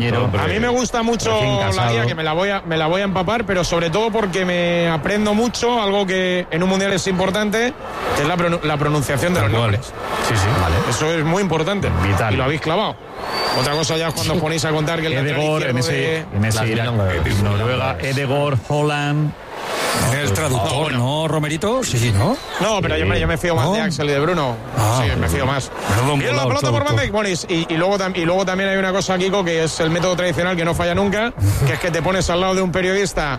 quinceañero. A mí me gusta mucho la guía, que me la voy a empapar, pero sobre todo porque me aprendo mucho, algo que en un mundial es importante, que es la pronunciación de los nombres. Sí, vale. Eso es muy importante. Vital. Y lo habéis clavado. Otra cosa ya es cuando os ponéis a contar que el Edegor, en ese Noruega, Edegor, Holland. El traductor, ¿no, Romerito? Sí, ¿no? No, pero yo me fío más de Axel y de Bruno. Sí, me fío más. Bien la pelota por banda y luego también hay una cosa, Kiko, que es el método tradicional que no falla nunca, que es que te pones al lado de un periodista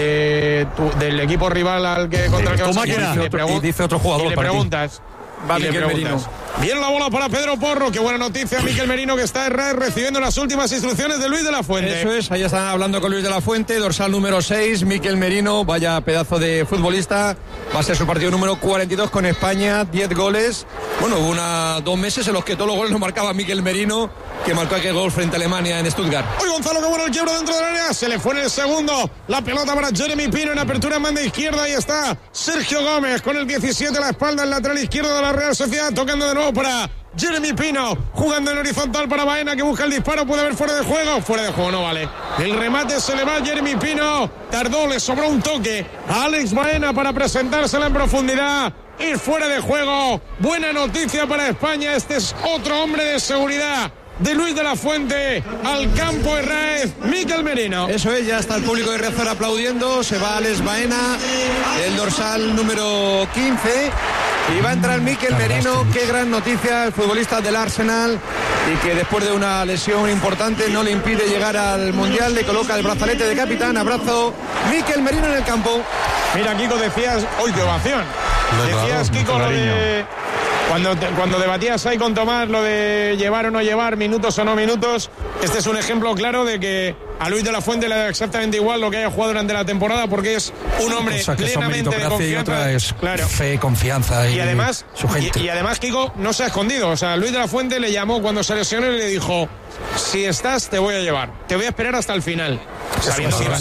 del equipo rival al que contra el que vas y dice otro jugador y le preguntas. Mikel Merino. Bien la bola para Pedro Porro, qué buena noticia. Mikel Merino, que está recibiendo las últimas instrucciones de Luis de la Fuente. Eso es, ahí están hablando con Luis de la Fuente, dorsal número 6, Mikel Merino, vaya pedazo de futbolista. Va a ser su partido número 42 con España, 10 goles. Bueno, hubo 2 meses en los que todos los goles los marcaba Mikel Merino, que marcó aquel gol frente a Alemania en Stuttgart. Hoy Gonzalo, qué bueno el quiebro dentro del área, se le fue en el segundo. La pelota para Jeremy Pino en apertura en banda izquierda, ahí está Sergio Gómez con el 17 a la espalda, el lateral izquierdo de la Real Sociedad, tocando de nuevo para Jeremy Pino, jugando en horizontal para Baena, que busca el disparo, puede haber fuera de juego, no vale. El remate se le va a Jeremy Pino, tardó, le sobró un toque a Alex Baena para presentársela en profundidad. Y fuera de juego, buena noticia para España, este es otro hombre de seguridad de Luis de la Fuente al campo de Raez, Mikel Merino. Eso es, ya está el público de Riazor aplaudiendo, se va Alex Baena, el dorsal número 15, y va a entrar Mikel Merino. Qué gran noticia, el futbolista del Arsenal, y que después de una lesión importante no le impide llegar al Mundial, le coloca el brazalete de capitán. Abrazo, Mikel Merino en el campo. Mira, Kiko, decías, ¡uy, qué ovación! Decías, Kiko, lo de... Cuando debatías ahí con Tomás lo de llevar o no llevar, minutos o no minutos, este es un ejemplo claro de que a Luis de la Fuente le da exactamente igual lo que haya jugado durante la temporada, porque es un hombre plenamente de confianza. Y otra es fe, confianza y además, su gente. Y además, Kiko no se ha escondido. O sea, Luis de la Fuente le llamó cuando se lesionó y le dijo: si estás, te voy a llevar. Te voy a esperar hasta el final. Se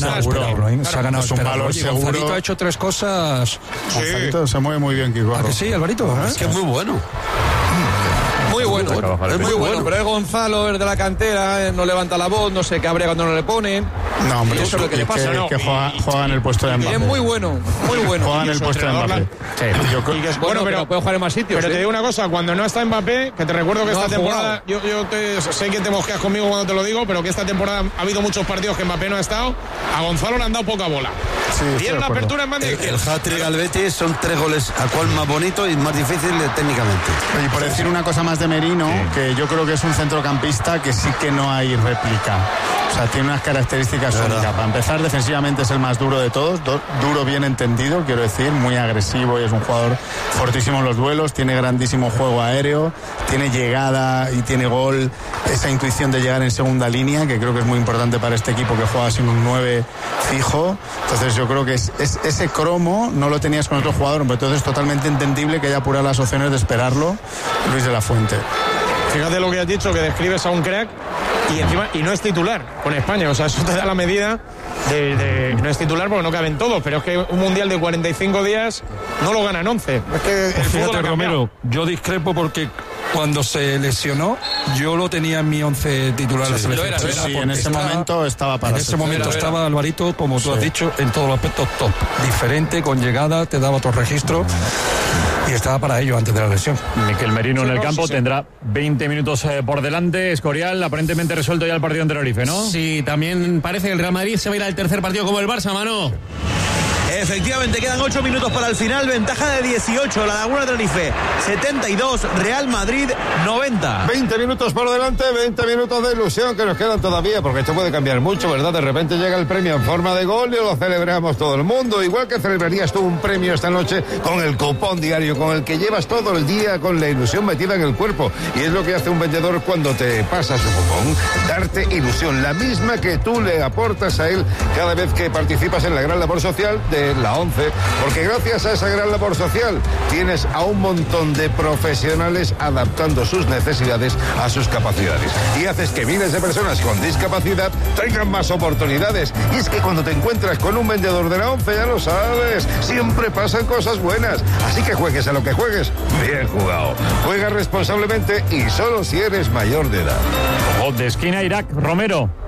ha ganado es un valor seguro. Gonzalito ha hecho 3 cosas. Sí. Gonzalito se mueve muy bien, Kiko. ¿A que sí, Alvarito? Es que es muy bueno. Muy bueno, es muy bueno, pero es Gonzalo, es de la cantera, no levanta la voz, no se cabrea cuando no le ponen. No, hombre, eso es lo que le pasa. Que juega en el puesto de Mbappé. Es muy bueno, muy bueno. Juega en el puesto de Mbappé. Bueno, pero puede jugar en más sitios. Pero te digo una cosa, cuando no está Mbappé, que te recuerdo que esta temporada, yo sé que te mosqueas conmigo cuando te lo digo, pero que esta temporada ha habido muchos partidos que Mbappé no ha estado, a Gonzalo le han dado poca bola. Sí, bien la apertura en banda. El hat-trick al Betis son 3 goles, a cual más bonito y más difícil técnicamente. Y por decir una cosa más de Merino, que yo creo que es un centrocampista que sí que no hay réplica. O sea, tiene unas características únicas. Para empezar, defensivamente es el más duro de todos, duro bien entendido, quiero decir, muy agresivo, y es un jugador fortísimo en los duelos, tiene grandísimo juego aéreo, tiene llegada y tiene gol, esa intuición de llegar en segunda línea, que creo que es muy importante para este equipo que juega sin un 9 fijo. Entonces yo creo que ese cromo no lo tenías con otro jugador, pero entonces es totalmente entendible que haya apurado las opciones de esperarlo Luis de la Fuente. Fíjate lo que has dicho, que describes a un crack y encima no es titular con España. O sea, eso te da la medida de no es titular porque no caben todos, pero es que un mundial de 45 días no lo ganan 11. Es que el fíjate, Romero, yo discrepo porque cuando se lesionó yo lo tenía en mi 11 titular. Sí, en ese momento estaba para. En ese momento estaba Alvarito, como tú has dicho, en todos los aspectos top. Diferente, con llegada, te daba otro registro. Y estaba para ello antes de la lesión. Mikel Merino en el campo tendrá 20 minutos por delante. Escorial, aparentemente resuelto ya el partido en Tenerife, ¿no? Sí, también parece que el Real Madrid se va a ir al tercer partido como el Barça, Mano. Efectivamente, quedan 8 minutos para el final, ventaja de 18, La Laguna Tenerife 72, Real Madrid 90. 20 minutos por delante, 20 minutos de ilusión que nos quedan todavía, porque esto puede cambiar mucho, ¿verdad? De repente llega el premio en forma de gol y lo celebramos todo el mundo, igual que celebrarías tú un premio esta noche con el cupón diario, con el que llevas todo el día con la ilusión metida en el cuerpo, y es lo que hace un vendedor cuando te pasa su cupón, darte ilusión, la misma que tú le aportas a él cada vez que participas en la gran labor social de la 11, porque gracias a esa gran labor social tienes a un montón de profesionales adaptando sus necesidades a sus capacidades, y haces que miles de personas con discapacidad tengan más oportunidades. Y es que cuando te encuentras con un vendedor de la 11, ya lo sabes, siempre pasan cosas buenas, así que juegues a lo que juegues, bien jugado, juega responsablemente y solo si eres mayor de edad. De esquina Irak, Romero.